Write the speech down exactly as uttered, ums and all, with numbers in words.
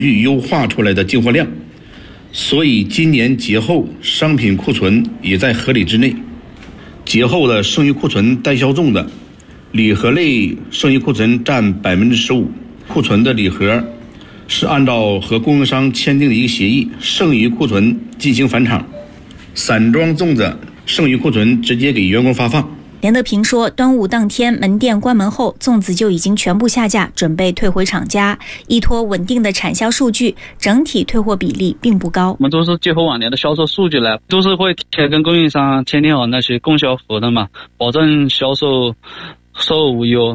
预优化出来的进货量，所以今年节后商品库存也在合理之内。节后的剩余库存待销重的礼盒类剩余库存占 百分之十五， 库存的礼盒是按照和供应商签订的一个协议，剩余库存进行返厂，散装粽子剩余库存直接给员工发放。 连德平说，端午当天门店关门后，粽子就已经全部下架，准备退回厂家。依托稳定的产销数据，整体退货比例并不高。 我们都是结合往年的销售数据来，都是会贴跟供应商签订好那些供销合同嘛，保证销售售后无忧。